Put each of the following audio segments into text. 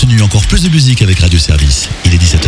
continue, encore plus de musique avec Radio Service. Il est 17h.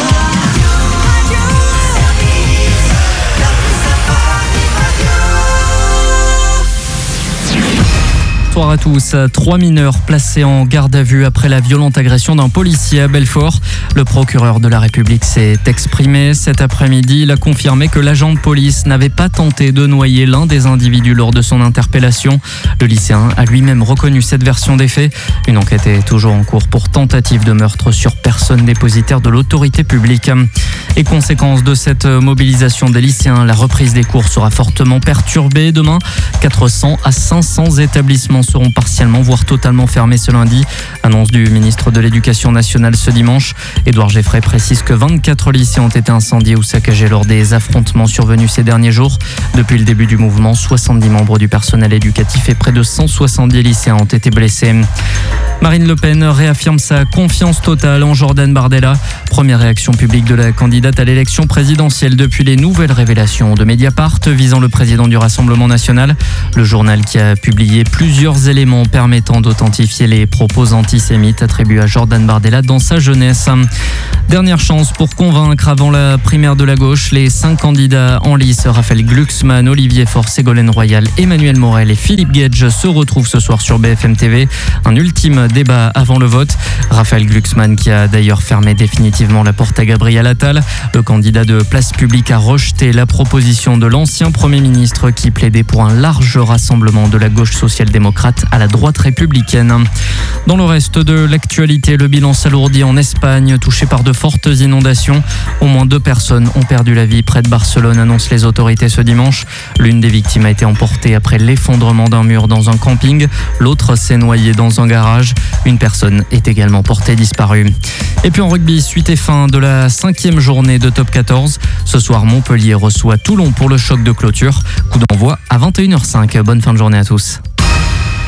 Bonsoir à tous. 3 mineurs placés en garde à vue après la violente agression d'un policier à Belfort. Le procureur de la République s'est exprimé cet après-midi. Il a confirmé que l'agent de police n'avait pas tenté de noyer l'un des individus lors de son interpellation. Le lycéen a lui-même reconnu cette version des faits. Une enquête est toujours en cours pour tentative de meurtre sur personne dépositaire de l'autorité publique. Et conséquence de cette mobilisation des lycéens, la reprise des cours sera fortement perturbée. Demain, 400 à 500 établissements seront partiellement, voire totalement fermés ce lundi. Annonce du ministre de l'Éducation nationale ce dimanche. Édouard Geffray précise que 24 lycées ont été incendiés ou saccagés lors des affrontements survenus ces derniers jours. Depuis le début du mouvement, 70 membres du personnel éducatif et près de 170 lycéens ont été blessés. Marine Le Pen réaffirme sa confiance totale en Jordan Bardella. Première réaction publique de la candidate à l'élection présidentielle depuis les nouvelles révélations de Mediapart visant le président du Rassemblement national. Le journal qui a publié plusieurs éléments permettant d'authentifier les propos antisémites attribués à Jordan Bardella dans sa jeunesse. Dernière chance pour convaincre avant la primaire de la gauche. Les 5 candidats en lice, Raphaël Glucksmann, Olivier Faure, Ségolène Royal, Emmanuel Morel et Philippe Guedj se retrouvent ce soir sur BFM TV. Un ultime débat avant le vote. Raphaël Glucksmann qui a d'ailleurs fermé définitivement la porte à Gabriel Attal. Le candidat de Place Publique a rejeté la proposition de l'ancien Premier ministre qui plaidait pour un large rassemblement de la gauche social-démocrate à la droite républicaine. Dans le reste de l'actualité, le bilan s'alourdit en Espagne, touché par de fortes inondations. Au moins 2 personnes ont perdu la vie près de Barcelone, annoncent les autorités ce dimanche. L'une des victimes a été emportée après l'effondrement d'un mur dans un camping. L'autre s'est noyée dans un garage. Une personne est également portée disparue. Et puis en rugby, suite et fin de la 5e journée de Top 14. Ce soir, Montpellier reçoit Toulon pour le choc de clôture. Coup d'envoi à 21h05. Bonne fin de journée à tous.